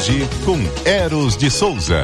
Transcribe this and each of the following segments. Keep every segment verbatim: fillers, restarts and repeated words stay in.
Hoje com Eros de Souza.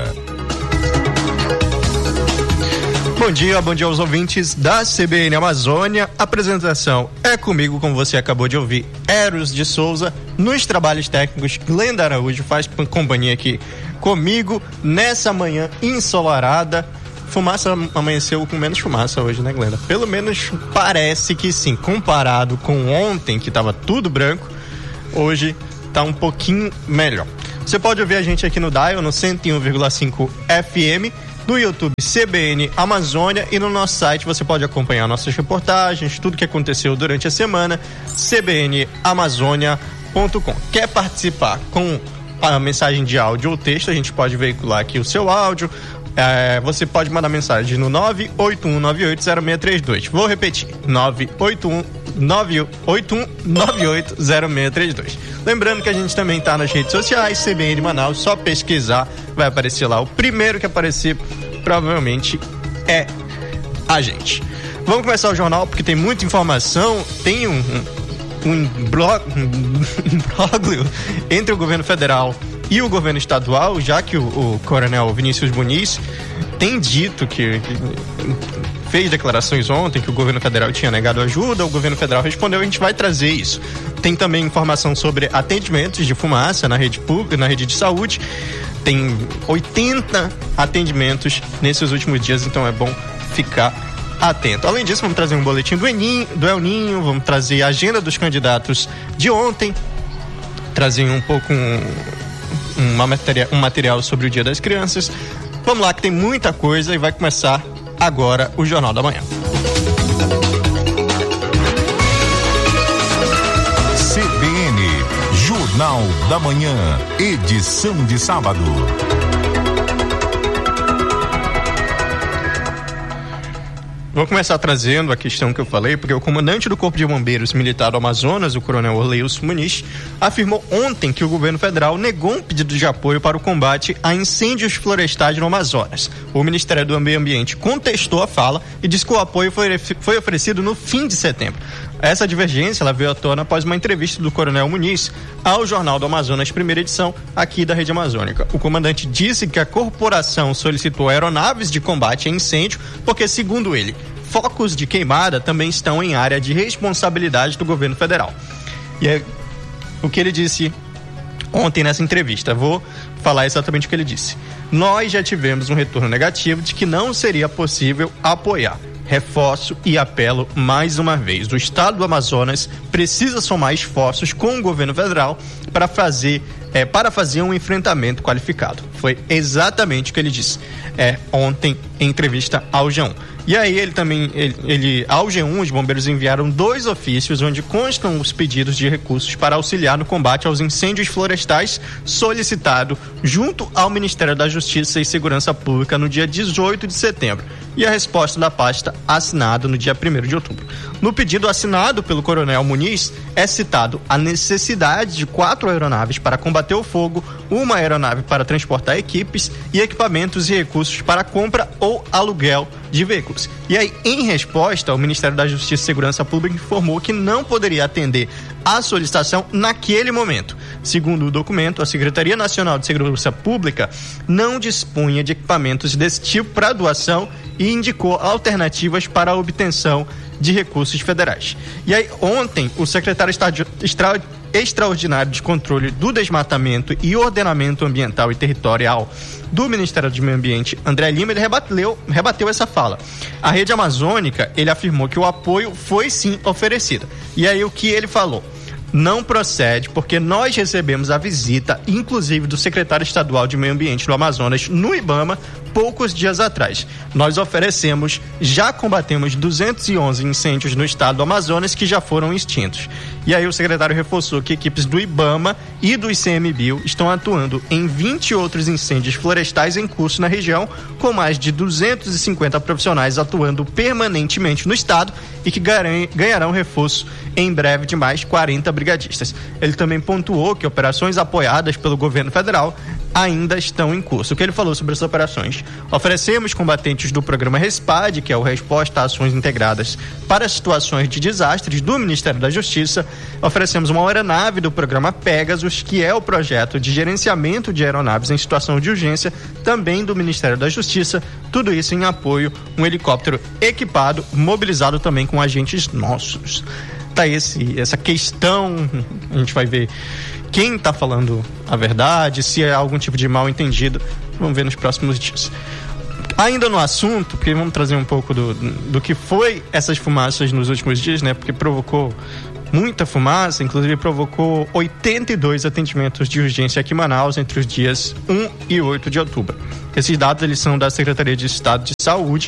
Bom dia, bom dia aos ouvintes da C B N Amazônia. A apresentação é comigo, como você acabou de ouvir, Eros de Souza. Nos trabalhos técnicos, Glenda Araújo faz companhia aqui comigo nessa manhã ensolarada. Fumaça amanheceu com menos fumaça hoje, né, Glenda? Pelo menos parece que sim. Comparado com ontem, que estava tudo branco, hoje tá um pouquinho melhor. Você pode ouvir a gente aqui no Dial, no cento e um vírgula cinco F M, no YouTube C B N Amazônia, e no nosso site você pode acompanhar nossas reportagens, tudo que aconteceu durante a semana, c b n amazônia ponto com. Quer participar com a mensagem de áudio ou texto? A gente pode veicular aqui o seu áudio. É, você pode mandar mensagem no nove oito um nove oito zero seis três dois. Vou repetir, nove oito um nove oito um nove oito zero seis três dois. Lembrando que a gente também está nas redes sociais, C B N Manaus, só pesquisar, vai aparecer lá. O primeiro que aparecer provavelmente é a gente. Vamos começar o jornal porque tem muita informação, tem um, um, um, blog, um imbróglio entre o governo federal e o governo estadual, já que o, o coronel Vinícius Muniz tem dito que, que fez declarações ontem que o governo federal tinha negado ajuda, o governo federal respondeu, a gente vai trazer isso. Tem também informação sobre atendimentos de fumaça na rede pública, na rede de saúde. Tem oitenta atendimentos nesses últimos dias, então é bom ficar atento. Além disso, vamos trazer um boletim do, Eninho, do El Ninho, vamos trazer a agenda dos candidatos de ontem, trazer um pouco um, uma matéria, um material sobre o Dia das Crianças. Vamos lá que tem muita coisa e vai começar agora o Jornal da Manhã. C B N, Jornal da Manhã, edição de sábado. Vou começar trazendo a questão que eu falei, porque o comandante do Corpo de Bombeiros Militar do Amazonas, o coronel Orleilson Muniz, afirmou ontem que o governo federal negou um pedido de apoio para o combate a incêndios florestais no Amazonas. O Ministério do Meio Ambiente contestou a fala e disse que o apoio foi, foi oferecido no fim de setembro. Essa divergência ela veio à tona após uma entrevista do coronel Muniz ao Jornal do Amazonas, primeira edição, aqui da Rede Amazônica. O comandante disse que a corporação solicitou aeronaves de combate a incêndio porque, segundo ele, focos de queimada também estão em área de responsabilidade do governo federal. E é o que ele disse ontem nessa entrevista. Vou falar exatamente o que ele disse. Nós já tivemos um retorno negativo de que não seria possível apoiar. Reforço e apelo mais uma vez. O estado do Amazonas precisa somar esforços com o governo federal para fazer, é, para fazer um enfrentamento qualificado. Foi exatamente o que ele disse é, ontem em entrevista ao G um. E aí ele também, ele, ele, ao G um, os bombeiros enviaram dois ofícios onde constam os pedidos de recursos para auxiliar no combate aos incêndios florestais, solicitado junto ao Ministério da Justiça e Segurança Pública no dia dezoito de setembro. E a resposta da pasta assinada no dia primeiro de outubro. No pedido assinado pelo coronel Muniz, é citado a necessidade de quatro aeronaves para combater o fogo, uma aeronave para transportar equipes e equipamentos e recursos para compra ou aluguel de veículos. E aí, em resposta, o Ministério da Justiça e Segurança Pública informou que não poderia atender a solicitação naquele momento. Segundo o documento, a Secretaria Nacional de Segurança Pública não dispunha de equipamentos desse tipo para doação e indicou alternativas para a obtenção de recursos federais. E aí, ontem, o secretário extra, extraordinário de controle do desmatamento e ordenamento ambiental e territorial do Ministério do Meio Ambiente, André Lima, ele rebateu, rebateu essa fala. A Rede Amazônica, ele afirmou que o apoio foi sim oferecido. E aí, o que ele falou? Não procede, porque nós recebemos a visita, inclusive do secretário estadual de Meio Ambiente do Amazonas, no IBAMA, poucos dias atrás. Nós oferecemos, já combatemos duzentos e onze incêndios no estado do Amazonas que já foram extintos. E aí o secretário reforçou que equipes do IBAMA e do I C M B I O estão atuando em vinte outros incêndios florestais em curso na região, com mais de duzentos e cinquenta profissionais atuando permanentemente no estado e que ganharão reforço em breve de mais quarenta brigadistas. Ele também pontuou que operações apoiadas pelo governo federal ainda estão em curso. O que ele falou sobre as operações? Oferecemos combatentes do programa RESPAD, que é o Resposta a Ações Integradas para Situações de Desastres do Ministério da Justiça. Oferecemos uma aeronave do programa Pegasus, que é o projeto de gerenciamento de aeronaves em situação de urgência, também do Ministério da Justiça. Tudo isso em apoio, um helicóptero equipado, mobilizado também com agentes nossos. Tá esse, essa questão, a gente vai ver quem está falando a verdade, se é algum tipo de mal entendido, vamos ver nos próximos dias. Ainda no assunto, porque vamos trazer um pouco do, do que foi essas fumaças nos últimos dias, né? Porque provocou muita fumaça, inclusive provocou oitenta e dois atendimentos de urgência aqui em Manaus entre os dias um e oito de outubro. Esses dados eles são da Secretaria de Estado de Saúde.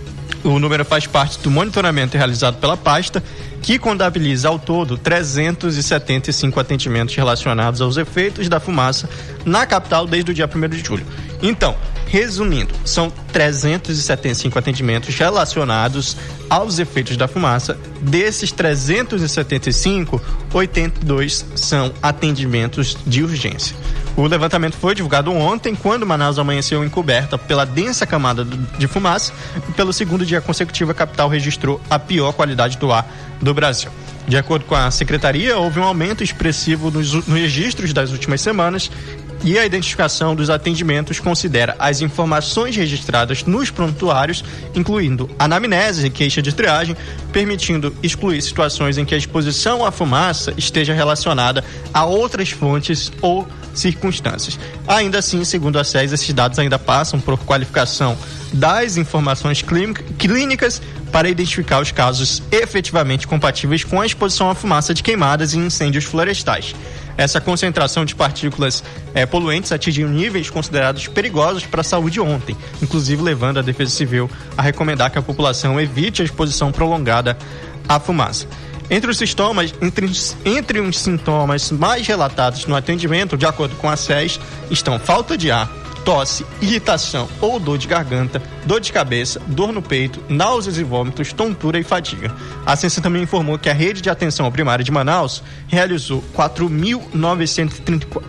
O número faz parte do monitoramento realizado pela pasta, que contabiliza ao todo trezentos e setenta e cinco atendimentos relacionados aos efeitos da fumaça na capital desde o dia primeiro de julho. Então, resumindo, são trezentos e setenta e cinco atendimentos relacionados aos efeitos da fumaça. Desses trezentos e setenta e cinco, oitenta e dois são atendimentos de urgência. O levantamento foi divulgado ontem, quando Manaus amanheceu encoberta pela densa camada de fumaça e pelo segundo dia consecutivo a capital registrou a pior qualidade do ar do Brasil. De acordo com a secretaria, houve um aumento expressivo nos, nos registros das últimas semanas e a identificação dos atendimentos considera as informações registradas nos prontuários, incluindo anamnese e queixa de triagem, permitindo excluir situações em que a exposição à fumaça esteja relacionada a outras fontes ou circunstâncias. Ainda assim, segundo a S E S, esses dados ainda passam por qualificação das informações clínicas para identificar os casos efetivamente compatíveis com a exposição à fumaça de queimadas e incêndios florestais. Essa concentração de partículas é, poluentes atingiu níveis considerados perigosos para a saúde ontem, inclusive levando a Defesa Civil a recomendar que a população evite a exposição prolongada à fumaça. Entre os sintomas, entre, entre os sintomas mais relatados no atendimento, de acordo com a S E S, estão falta de ar, tosse, irritação ou dor de garganta, dor de cabeça, dor no peito, náuseas e vômitos, tontura e fadiga. A ciência também informou que a rede de atenção primária de Manaus realizou quatro mil novecentos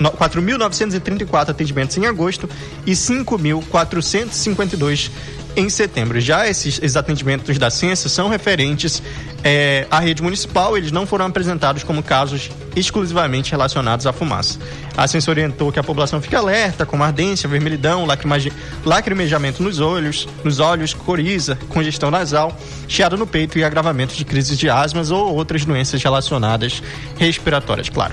e trinta e quatro atendimentos em agosto e cinco mil quatrocentos e cinquenta e dois em setembro. Já esses, esses atendimentos da ciência são referentes é, à rede municipal, eles não foram apresentados como casos exclusivamente relacionados à fumaça. A ciência orientou que a população fique alerta com ardência, vermelhidão, lacrimejamento nos olhos, nos olhos, coriza, congestão nasal, chiado no peito e agravamento de crises de asmas ou outras doenças relacionadas respiratórias, claro.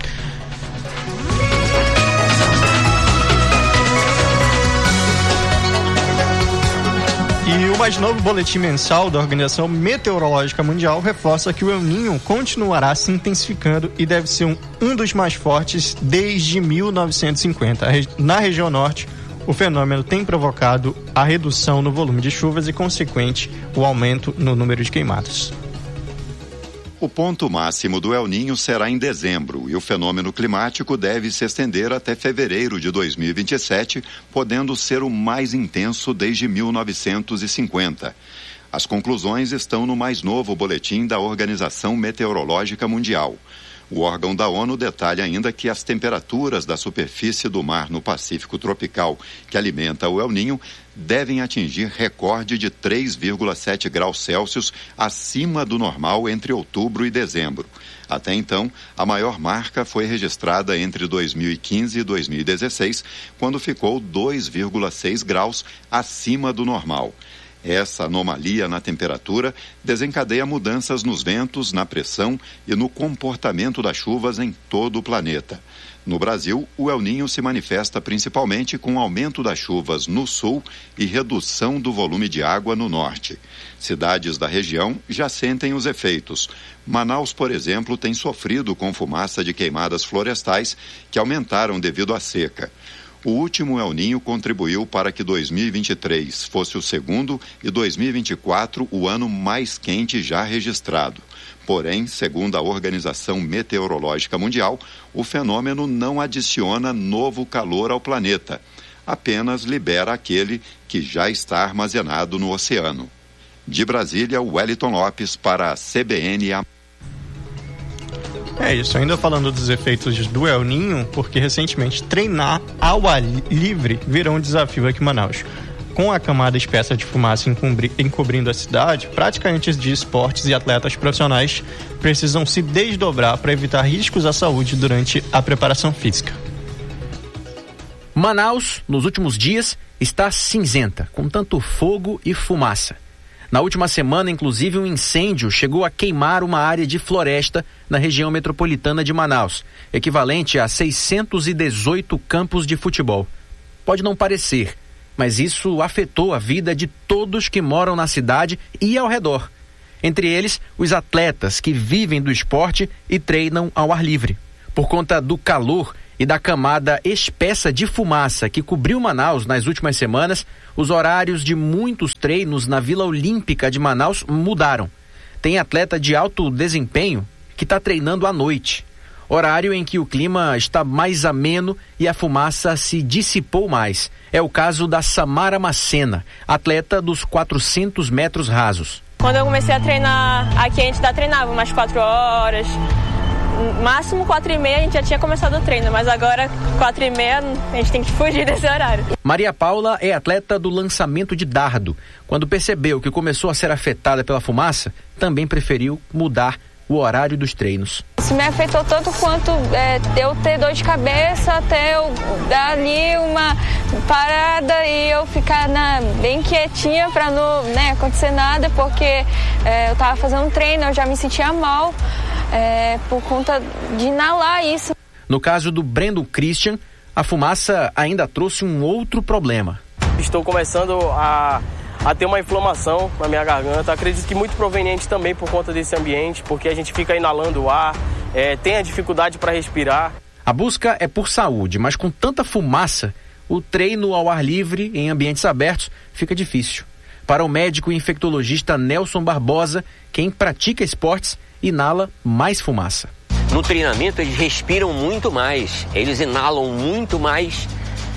E o mais novo boletim mensal da Organização Meteorológica Mundial reforça que o El Niño continuará se intensificando e deve ser um, um dos mais fortes desde mil novecentos e cinquenta. Na região norte, o fenômeno tem provocado a redução no volume de chuvas e, consequente, o aumento no número de queimadas. O ponto máximo do El Niño será em dezembro e o fenômeno climático deve se estender até fevereiro de dois mil e vinte e sete, podendo ser o mais intenso desde mil novecentos e cinquenta. As conclusões estão no mais novo boletim da Organização Meteorológica Mundial. O órgão da ONU detalha ainda que as temperaturas da superfície do mar no Pacífico tropical, que alimenta o El Niño, devem atingir recorde de três vírgula sete graus Celsius acima do normal entre outubro e dezembro. Até então, a maior marca foi registrada entre dois mil e quinze e dois mil e dezesseis, quando ficou dois vírgula seis graus acima do normal. Essa anomalia na temperatura desencadeia mudanças nos ventos, na pressão e no comportamento das chuvas em todo o planeta. No Brasil, o El Niño se manifesta principalmente com aumento das chuvas no sul e redução do volume de água no norte. Cidades da região já sentem os efeitos. Manaus, por exemplo, tem sofrido com fumaça de queimadas florestais que aumentaram devido à seca. O último El Niño contribuiu para que dois mil e vinte e três fosse o segundo e dois mil e vinte e quatro o ano mais quente já registrado. Porém, segundo a Organização Meteorológica Mundial, o fenômeno não adiciona novo calor ao planeta, apenas libera aquele que já está armazenado no oceano. De Brasília, Wellington Lopes para a C B N. É isso, ainda falando dos efeitos do El Niño, porque recentemente treinar ao ar livre virou um desafio aqui em Manaus. Com a camada espessa de fumaça encobri- encobrindo a cidade, praticantes de esportes e atletas profissionais precisam se desdobrar para evitar riscos à saúde durante a preparação física. Manaus, nos últimos dias, está cinzenta, com tanto fogo e fumaça. Na última semana, inclusive, um incêndio chegou a queimar uma área de floresta na região metropolitana de Manaus, equivalente a seiscentos e dezoito campos de futebol. Pode não parecer, mas isso afetou a vida de todos que moram na cidade e ao redor. Entre eles, os atletas que vivem do esporte e treinam ao ar livre. Por conta do calor e da camada espessa de fumaça que cobriu Manaus nas últimas semanas, os horários de muitos treinos na Vila Olímpica de Manaus mudaram. Tem atleta de alto desempenho que está treinando à noite, horário em que o clima está mais ameno e a fumaça se dissipou mais. É o caso da Samara Macena, atleta dos quatrocentos metros rasos. Quando eu comecei a treinar aqui, a gente ainda treinava umas quatro horas, máximo quatro e meia a gente já tinha começado o treino, mas agora quatro e meia a gente tem que fugir desse horário. Maria Paula é atleta do lançamento de dardo. Quando percebeu que começou a ser afetada pela fumaça, também preferiu mudar o horário dos treinos. Isso me afetou tanto quanto é, eu ter dor de cabeça, até eu dar ali uma parada e eu ficar na, bem quietinha para não, né, acontecer nada, porque é, eu tava fazendo um treino, eu já me sentia mal é, por conta de inalar isso. No caso do Brandon Christian, a fumaça ainda trouxe um outro problema. Estou começando a a ter uma inflamação na minha garganta, acredito que muito proveniente também por conta desse ambiente, porque a gente fica inalando o ar, é, tem a dificuldade para respirar. A busca é por saúde, mas com tanta fumaça, o treino ao ar livre em ambientes abertos fica difícil. Para o médico infectologista Nelson Barbosa, quem pratica esportes inala mais fumaça. No treinamento eles respiram muito mais, eles inalam muito mais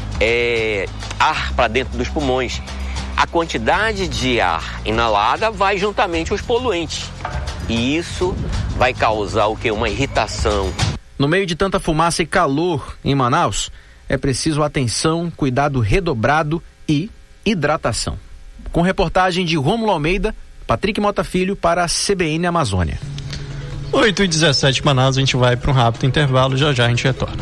é, ar para dentro dos pulmões. A quantidade de ar inalada vai juntamente aos poluentes. E isso vai causar o quê? Uma irritação. No meio de tanta fumaça e calor em Manaus, é preciso atenção, cuidado redobrado e hidratação. Com reportagem de Rômulo Almeida, Patrick Mota Filho para a C B N Amazônia. oito e dezessete Manaus, a gente vai para um rápido intervalo, já já a gente retorna.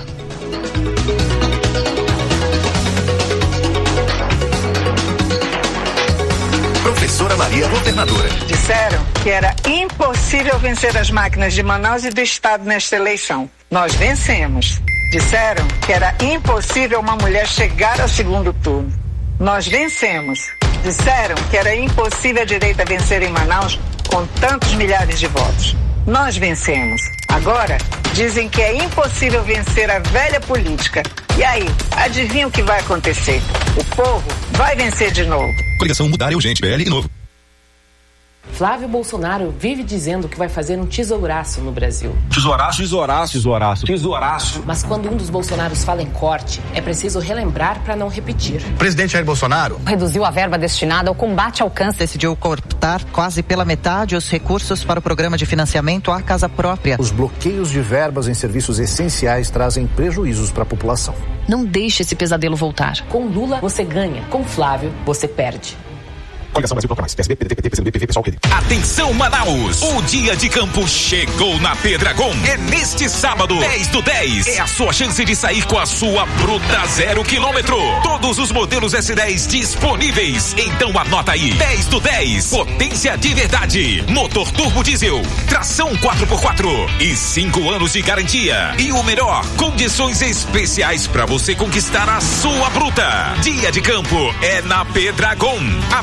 Professora Maria Governadora. Disseram que era impossível vencer as máquinas de Manaus e do Estado nesta eleição. Nós vencemos. Disseram que era impossível uma mulher chegar ao segundo turno. Nós vencemos. Disseram que era impossível a direita vencer em Manaus com tantos milhares de votos. Nós vencemos. Agora, dizem que é impossível vencer a velha política. E aí, adivinha o que vai acontecer? O povo vai vencer de novo. Coligação Mudar é Urgente, P L e Novo. Flávio Bolsonaro vive dizendo que vai fazer um tesouraço no Brasil. Tesouraço, tesouraço, tesouraço, tesouraço. Mas quando um dos Bolsonaros fala em corte, é preciso relembrar para não repetir. O presidente Jair Bolsonaro reduziu a verba destinada ao combate ao câncer. Decidiu cortar quase pela metade os recursos para o programa de financiamento à casa própria. Os bloqueios de verbas em serviços essenciais trazem prejuízos para a população. Não deixe esse pesadelo voltar. Com Lula, você ganha. Com Flávio, você perde. Coligação Brasil Proclamais, P S B, P D T, P T, P C B, P V, P S O L, P D. Atenção Manaus, o dia de campo chegou na Peddragon. É neste sábado, dez do dez. É a sua chance de sair com a sua bruta zero quilômetro. Todos os modelos S dez disponíveis. Então anota aí, dez do dez. Potência de verdade. Motor turbo diesel, tração quatro por quatro e cinco anos de garantia. E o melhor, condições especiais para você conquistar a sua bruta. Dia de campo é na Peddragon. A